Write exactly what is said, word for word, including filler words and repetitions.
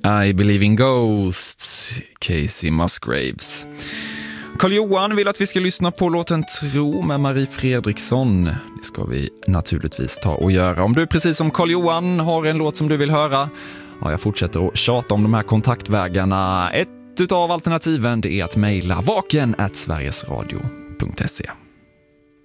I Believe in Ghosts, Casey Musgraves. Carl-Johan vill att vi ska lyssna på låten Tro med Marie Fredriksson. Det ska vi naturligtvis ta och göra. Om du precis som Carl-Johan har en låt som du vill höra, ja, jag fortsätter att tjata om de här kontaktvägarna. Ett utav alternativen det är att mejla vaken at sverigesradio punkt se.